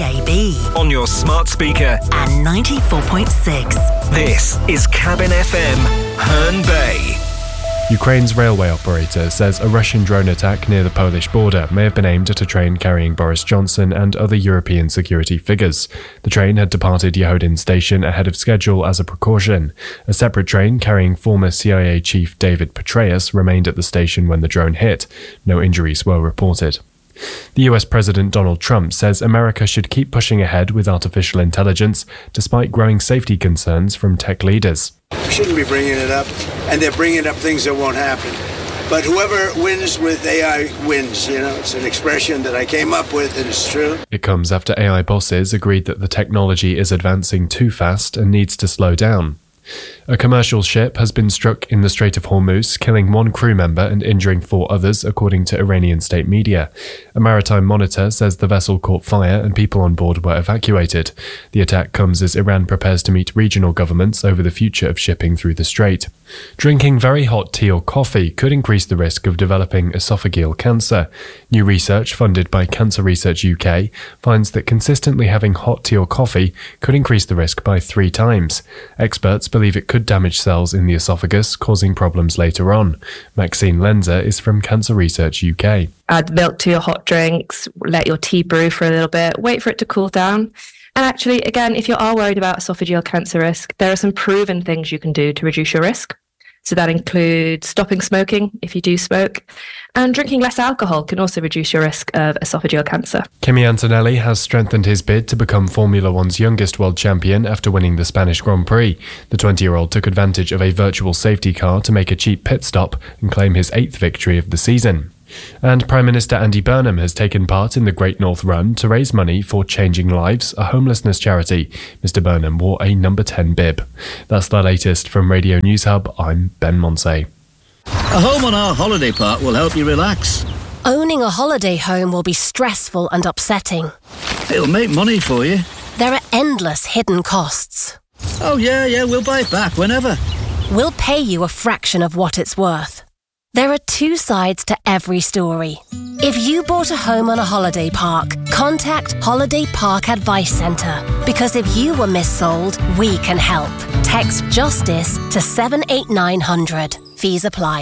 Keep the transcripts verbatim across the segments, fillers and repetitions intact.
A B. On your smart speaker. And ninety-four point six. This is Cabin F M, Herne Bay. Ukraine's railway operator says a Russian drone attack near the Polish border may have been aimed at a train carrying Boris Johnson and other European security figures. The train had departed Yehodin station ahead of schedule as a precaution. A separate train carrying former C I A chief David Petraeus remained at the station when the drone hit. No injuries were reported. The U S President Donald Trump says America should keep pushing ahead with artificial intelligence despite growing safety concerns from tech leaders. We shouldn't be bringing it up, and they're bringing up things that won't happen. But whoever wins with A I wins, you know. It's an expression that I came up with, and it's true. It comes after A I bosses agreed that the technology is advancing too fast and needs to slow down. A commercial ship has been struck in the Strait of Hormuz, killing one crew member and injuring four others, according to Iranian state media. A maritime monitor says the vessel caught fire and people on board were evacuated. The attack comes as Iran prepares to meet regional governments over the future of shipping through the strait. Drinking very hot tea or coffee could increase the risk of developing esophageal cancer. New research funded by Cancer Research U K finds that consistently having hot tea or coffee could increase the risk by three times. Experts believe it could damage cells in the esophagus, causing problems later on. Maxine Lenzer is from Cancer Research U K. Add milk to your hot drinks, let your tea brew for a little bit, wait for it to cool down. And actually, again, if you are worried about esophageal cancer risk, there are some proven things you can do to reduce your risk. So that includes stopping smoking if you do smoke, and drinking less alcohol can also reduce your risk of esophageal cancer. Kimi Antonelli has strengthened his bid to become Formula One's youngest world champion after winning the Spanish Grand Prix. The twenty-year-old took advantage of a virtual safety car to make a cheap pit stop and claim his eighth victory of the season. And Prime Minister Andy Burnham has taken part in the Great North Run to raise money for Changing Lives, a homelessness charity. Mister Burnham wore a number ten bib. That's the latest from Radio News Hub. I'm Ben Monsey. A home on our holiday park will help you relax. Owning a holiday home will be stressful and upsetting. It'll make money for you. There are endless hidden costs. Oh yeah, yeah, we'll buy it back whenever. We'll pay you a fraction of what it's worth. There are two sides to every story. If you bought a home on a holiday park, contact Holiday Park Advice Centre. Because if you were missold, we can help. Text JUSTICE to seven eight nine hundred. Fees apply.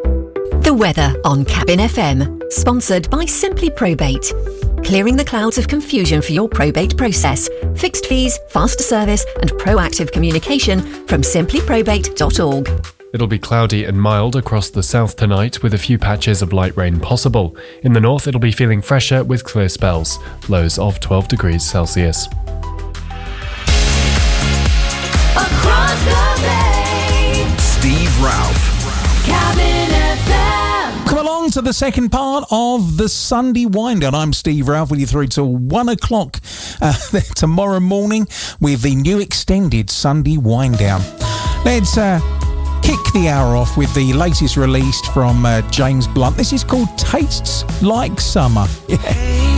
The weather on Cabin F M, sponsored by Simply Probate. Clearing the clouds of confusion for your probate process. Fixed fees, faster service and proactive communication from simply probate dot org. It'll be cloudy and mild across the south tonight with a few patches of light rain possible. In the north, it'll be feeling fresher with clear spells. Lows of twelve degrees Celsius. Across the bay, Steve Ralph. Cabin F M. Come along to the second part of the Sunday Wind Down. I'm Steve Ralph with you through till one o'clock uh, tomorrow morning with the new extended Sunday Wind Down. Let's uh, kick the hour off with the latest released from uh, James Blunt. This is called Tastes Like Summer. Yeah.